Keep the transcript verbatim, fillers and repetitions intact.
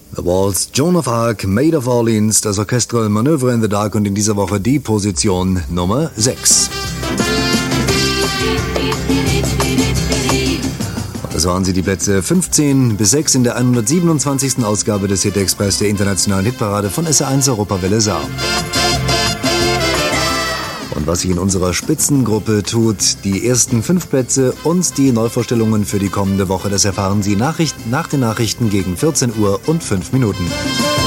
The Waltz, Joan of Arc, Maid of Orleans, das Orchestral Manöver in the Dark und in dieser Woche die Position Nummer sechs. Das waren sie, die Plätze fünfzehn bis sechs in der hundertsiebenundzwanzigsten Ausgabe des Hit Express, der internationalen Hitparade von S R eins Europawelle Saar. Und was sich in unserer Spitzengruppe tut, die ersten fünf Plätze und die Neuvorstellungen für die kommende Woche, das erfahren Sie Nachricht, nach den Nachrichten gegen vierzehn Uhr und fünf Minuten.